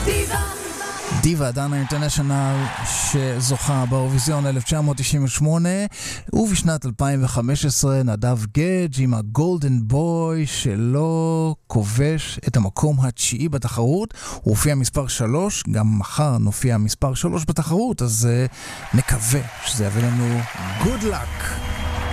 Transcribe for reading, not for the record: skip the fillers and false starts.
דיווה, דנה אינטרנשיונל, שזוכה באירוויזיון 1998, ובשנת 2015 נדב גדג' עם הגולדן בוי שלו כובש את המקום התשיעי בתחרות. הוא הופיע מספר 3, גם מחר נופיע מספר 3 בתחרות, אז נקווה שזה יביא לנו good luck.